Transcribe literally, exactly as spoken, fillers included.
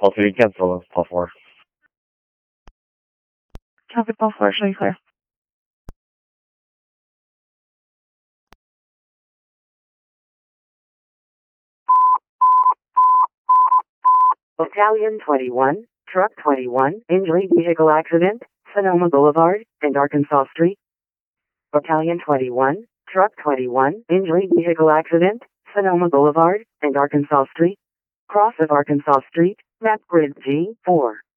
Call three, cancel. Call four. Traffic call four, show you clear. Battalion twenty-one, Truck twenty-one, injury vehicle accident, Sonoma Boulevard and Arkansas Street. Battalion twenty-one, Truck twenty-one, injury vehicle accident, Sonoma Boulevard and Arkansas Street. Cross of Arkansas Street, map grid G four.